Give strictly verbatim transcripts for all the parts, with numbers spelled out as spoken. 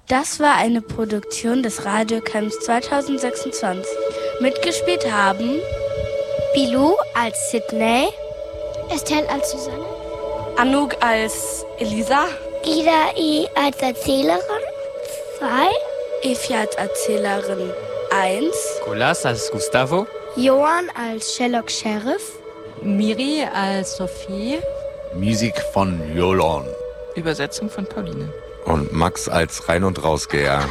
Das war eine Produktion des Radiocamps zwanzig sechsundzwanzig. Mitgespielt haben Bilou als Sydney, Estelle als Susanne, Anouk als Elisa, Ida I als Erzählerin zwei, Evi als Erzählerin eins, Colas als Gustavo, Johann als Sherlock Sheriff, Miri als Sophie, Musik von Jolon, Übersetzung von Pauline und Max als Rein- und Rausgeher.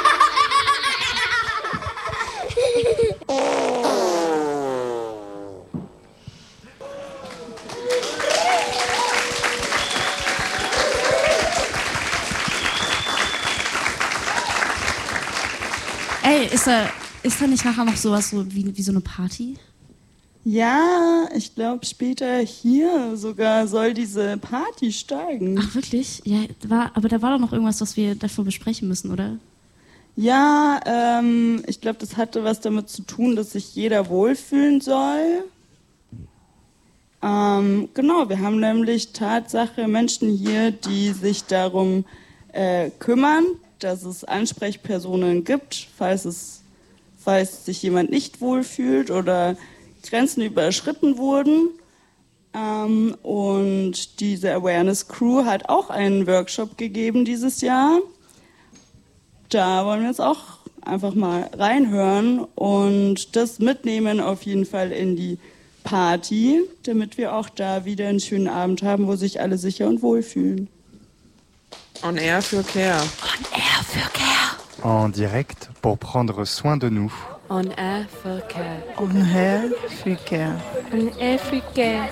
Ey, ist da, ist da nicht nachher noch sowas so wie, wie so eine Party? Ja, ich glaube später hier sogar soll diese Party steigen. Ach wirklich? Ja, war, aber da war doch noch irgendwas, was wir davor besprechen müssen, oder? Ja, ähm, ich glaube, das hatte was damit zu tun, dass sich jeder wohlfühlen soll. Ähm, genau, wir haben nämlich Tatsache Menschen hier, die sich darum äh, kümmern, dass es Ansprechpersonen gibt, falls es, falls sich jemand nicht wohlfühlt oder Grenzen überschritten wurden. Ähm, und diese Awareness Crew hat auch einen Workshop gegeben dieses Jahr. Da wollen wir jetzt auch einfach mal reinhören und das mitnehmen auf jeden Fall in die Party, damit wir auch da wieder einen schönen Abend haben, wo sich alle sicher und wohl fühlen. On Air für Care. On Air für Care. En direct pour prendre soin de nous. On Air für Care. On Air für Care. On Air für Care.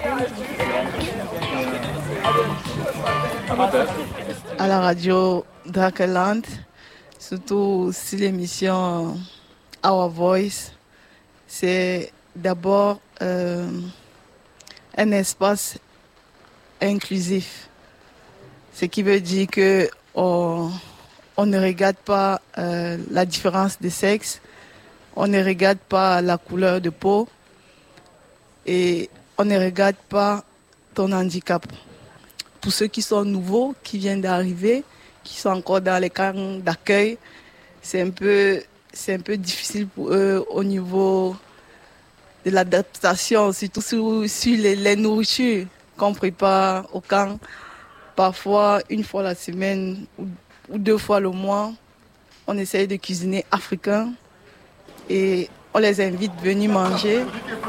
À la radio Drakeland, surtout si l'émission Our Voice, c'est d'abord euh, un espace inclusif. Ce qui veut dire que on, on ne regarde pas euh, la différence de sexe, on ne regarde pas la couleur de peau et on ne regarde pas ton handicap. Pour ceux qui sont nouveaux, qui viennent d'arriver, qui sont encore dans les camps d'accueil, c'est un peu, c'est un peu difficile pour eux au niveau de l'adaptation, surtout sur, sur les, les nourritures qu'on prépare au camp. Parfois, une fois la semaine ou, ou deux fois le mois, on essaye de cuisiner africain et on les invite à venir manger.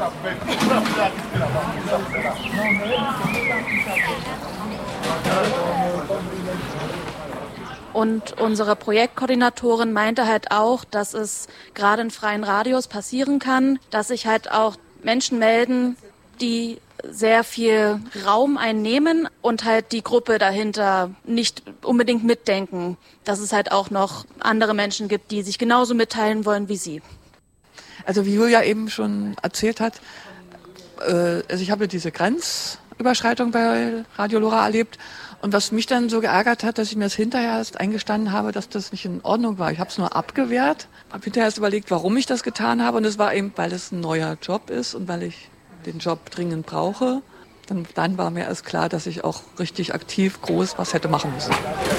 Und unsere Projektkoordinatorin meinte halt auch, dass es gerade in freien Radios passieren kann, dass sich halt auch Menschen melden, die sehr viel Raum einnehmen und halt die Gruppe dahinter nicht unbedingt mitdenken, dass es halt auch noch andere Menschen gibt, die sich genauso mitteilen wollen wie sie. Also wie Julia eben schon erzählt hat, äh, also ich habe diese Grenzüberschreitung bei Radio Lora erlebt und was mich dann so geärgert hat, dass ich mir das hinterher erst eingestanden habe, dass das nicht in Ordnung war. Ich habe es nur abgewehrt, habe hinterher erst überlegt, warum ich das getan habe und es war eben, weil es ein neuer Job ist und weil ich den Job dringend brauche. Dann, dann war mir erst klar, dass ich auch richtig aktiv groß was hätte machen müssen.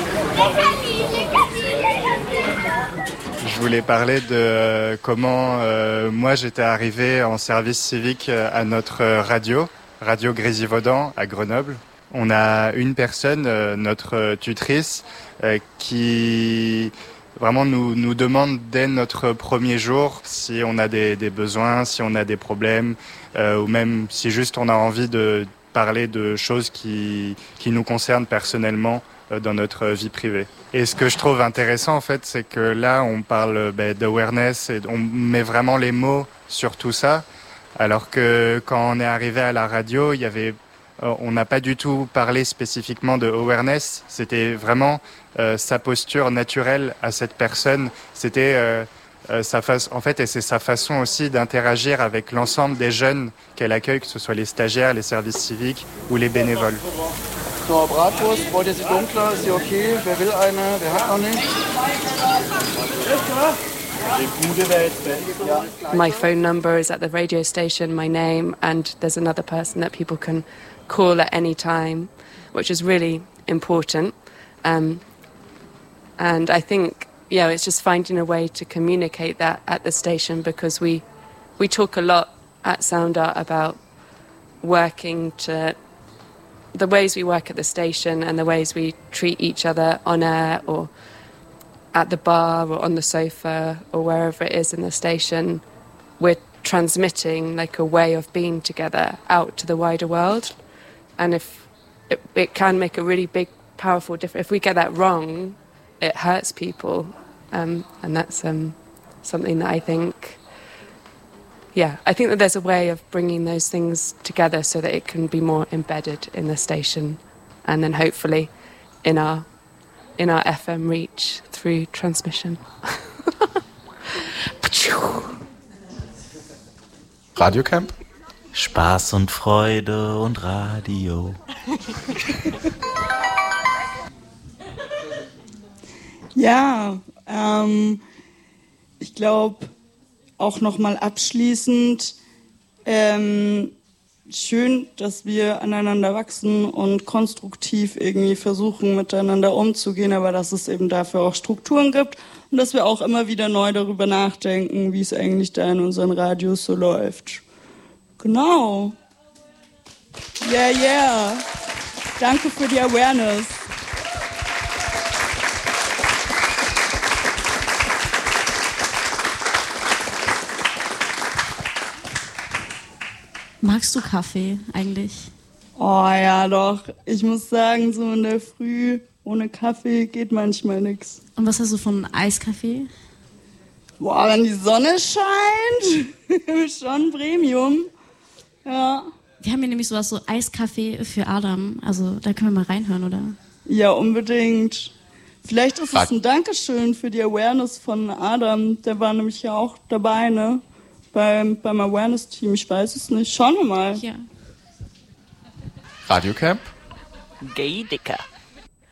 Je voulais parler de comment euh, moi j'étais arrivé en service civique à notre radio, Radio Grésivaudan à Grenoble. On a une personne, euh, notre tutrice, euh, qui vraiment nous, nous demande dès notre premier jour si on a des, des besoins, si on a des problèmes, euh, ou même si juste on a envie de parler de choses qui, qui nous concernent personnellement euh, dans notre vie privée. Et ce que je trouve intéressant en fait, c'est que là on parle bah, d'awareness et on met vraiment les mots sur tout ça, alors que quand on est arrivé à la radio, il y avait on n'a pas du tout parlé spécifiquement de awareness, c'était vraiment euh, sa posture naturelle à cette personne, c'était euh, euh, sa face, en fait, et c'est sa façon aussi d'interagir avec l'ensemble des jeunes qu'elle accueille, que ce soit les stagiaires, les services civiques ou les bénévoles. So, Bratwurst, wollt ihr sie dunkler? Ist sie okay? Wer will eine? Wer hat noch nicht? My phone number is at the radio station, my name, and there's another person that people can call at any time, which is really important. Um, And I think, yeah, it's just finding a way to communicate that at the station, because we we talk a lot at Sound Art about working to the ways we work at the station and the ways we treat each other on air or at the bar or on the sofa or wherever it is in the station. We're transmitting like a way of being together out to the wider world. And if it, it can make a really big, powerful difference. If we get that wrong, it hurts people. Um, and that's um, something that I think, yeah, I think that there's a way of bringing those things together so that it can be more embedded in the station and then hopefully in our in our F M reach through transmission. Radiocamp? Spaß und Freude und Radio. Ja, ähm, ich glaube, auch nochmal abschließend, ähm, schön, dass wir aneinander wachsen und konstruktiv irgendwie versuchen, miteinander umzugehen, aber dass es eben dafür auch Strukturen gibt und dass wir auch immer wieder neu darüber nachdenken, wie es eigentlich da in unseren Radios so läuft. Genau. Yeah, yeah. Danke für die Awareness. Magst du Kaffee eigentlich? Oh ja, doch. Ich muss sagen, so in der Früh ohne Kaffee geht manchmal nichts. Und was hast du von Eiskaffee? Boah, wenn die Sonne scheint, schon Premium. Ja. Wir haben hier nämlich sowas, so Eiskaffee für Adam. Also da können wir mal reinhören, oder? Ja, unbedingt. Vielleicht ist es ein Dankeschön für die Awareness von Adam. Der war nämlich ja auch dabei, ne? Beim, beim Awareness-Team, ich weiß es nicht. Schauen wir mal. Ja. Radiocamp? Gay Dicker.